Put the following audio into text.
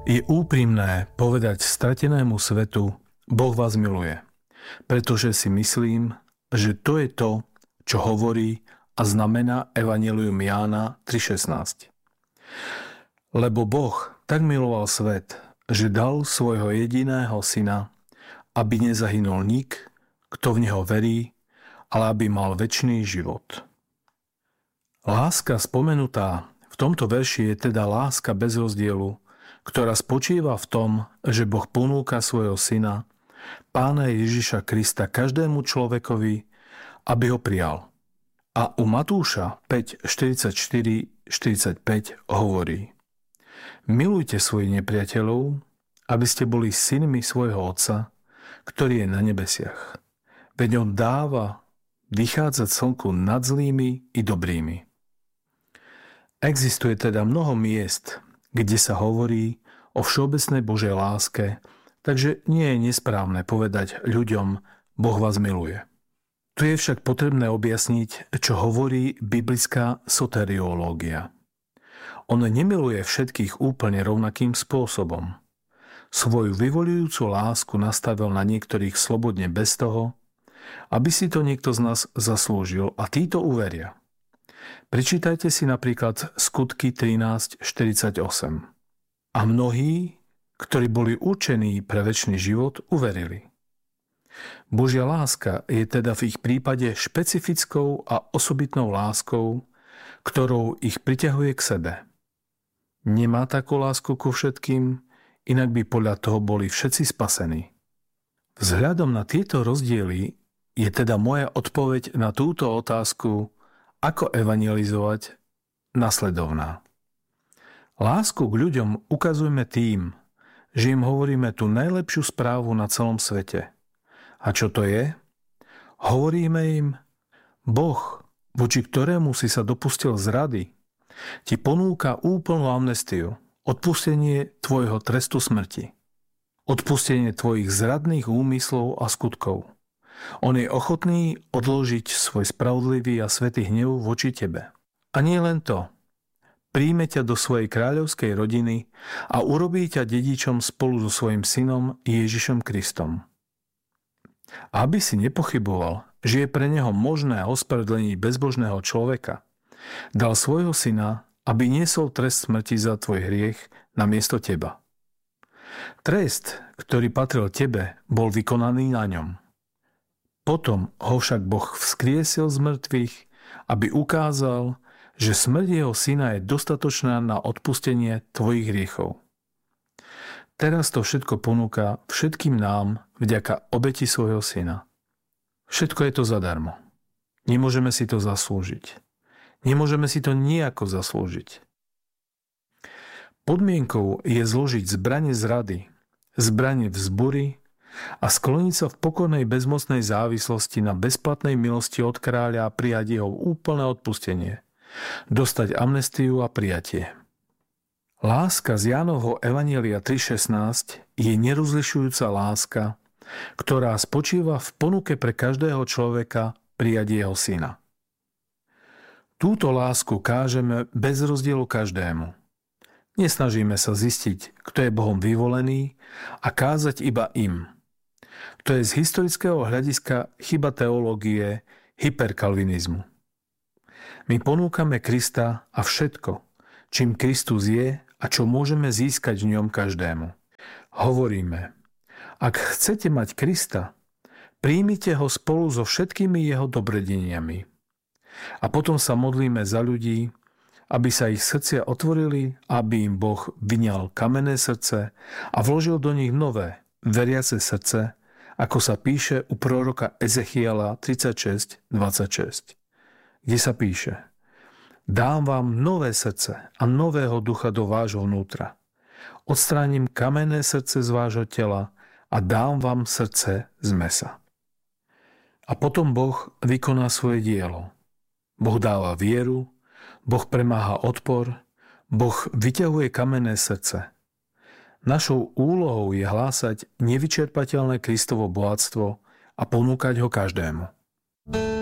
Je úprimné povedať stratenému svetu: Boh vás miluje, pretože si myslím, že to je to, čo hovorí a znamená Evanjelium Jána 3,16. Lebo Boh tak miloval svet, že dal svojho jediného syna, aby nezahynul nik, kto v neho verí, ale aby mal večný život. Láska spomenutá v tomto verši je teda láska bez rozdielu, ktorá spočíva v tom, že Boh ponúka svojho syna, Pána Ježiša Krista, každému človekovi, aby ho prijal. A u Matúša 5:44-45 hovorí: Milujte svojich nepriateľov, aby ste boli synmi svojho Otca, ktorý je na nebesiach. Veď on dáva vychádzať slnku nad zlými i dobrými. Existuje teda mnoho miest, kde sa hovorí o všeobecnej Božej láske, takže nie je nesprávne povedať ľuďom: Boh vás miluje. Tu je však potrebné objasniť, čo hovorí biblická soteriológia. On nemiluje všetkých úplne rovnakým spôsobom. Svoju vyvoľujúcu lásku nastavil na niektorých slobodne bez toho, aby si to niekto z nás zaslúžil, a títo uveria. Prečítajte si napríklad Skutky 13:48. A mnohí, ktorí boli určení pre večný život, uverili. Božia láska je teda v ich prípade špecifickou a osobitnou láskou, ktorou ich priťahuje k sebe. Nemá takú lásku ku všetkým, inak by podľa toho boli všetci spasení. Vzhľadom na tieto rozdiely je teda moja odpoveď na túto otázku, ako evangelizovať, nasledovná. Lásku k ľuďom ukazujeme tým, že im hovoríme tú najlepšiu správu na celom svete. A čo to je? Hovoríme im: Boh, voči ktorému si sa dopustil zrady, ti ponúka úplnú amnestiu, odpustenie tvojho trestu smrti, odpustenie tvojich zradných úmyslov a skutkov. On je ochotný odložiť svoj spravodlivý a svätý hnev voči tebe. A nie len to. Príjme ťa do svojej kráľovskej rodiny a urobí ťa dedičom spolu so svojím synom Ježišom Kristom. A aby si nepochyboval, že je pre neho možné ospravedlniť bezbožného človeka, dal svojho syna, aby niesol trest smrti za tvoj hriech namiesto teba. Trest, ktorý patril tebe, bol vykonaný na ňom. Potom ho však Boh vzkriesil z mŕtvych, aby ukázal, že smrť jeho syna je dostatočná na odpustenie tvojich hriechov. Teraz to všetko ponúka všetkým nám vďaka obeti svojho syna. Všetko je to zadarmo. Nemôžeme si to zaslúžiť. Nemôžeme si to nijako zaslúžiť. Podmienkou je zložiť zbrane zrady, zbrane vzbury a skloniť sa v pokornej bezmocnej závislosti na bezplatnej milosti od kráľa a prijať jeho úplné odpustenie, dostať amnestiu a prijatie. Láska z Jánovho Evanjelia 3,16 je nerozlišujúca láska, ktorá spočíva v ponuke pre každého človeka prijať jeho syna. Túto lásku kážeme bez rozdielu každému. Nesnažíme sa zistiť, kto je Bohom vyvolený, a kázať iba im. To je z historického hľadiska chyba teológie hyperkalvinizmu. My ponúkame Krista a všetko, čím Kristus je a čo môžeme získať v ňom každému. Hovoríme: ak chcete mať Krista, príjmite ho spolu so všetkými jeho dobrodeniami. A potom sa modlíme za ľudí, aby sa ich srdcia otvorili, aby im Boh vyňal kamenné srdce a vložil do nich nové, veriace srdce, ako sa píše u proroka Ezechiela 36:26, kde sa píše: Dám vám nové srdce a nového ducha do vášho vnútra. Odstránim kamenné srdce z vášho tela a dám vám srdce z mäsa. A potom Boh vykoná svoje dielo. Boh dáva vieru, Boh premáha odpor, Boh vyťahuje kamenné srdce. Našou úlohou je hlásať nevyčerpateľné Kristovo bohatstvo a ponúkať ho každému.